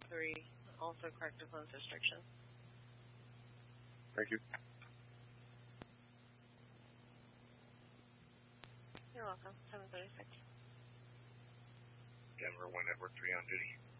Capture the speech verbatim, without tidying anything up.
three, also corrective lens restriction. Thank you. You're welcome. seven thirty-six. Denver, one Edward three on duty.